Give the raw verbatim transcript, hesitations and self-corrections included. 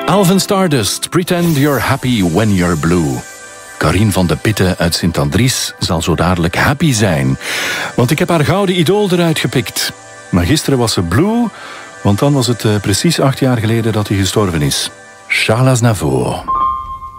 Alvin Stardust, Pretend You're Happy When You're Blue. Karine van de Putte uit Sint-Andries zal zo dadelijk happy zijn. Want ik heb haar gouden idool eruit gepikt. Maar gisteren was ze blue, want dan was het uh, precies acht jaar geleden dat hij gestorven is. Charles Aznavour.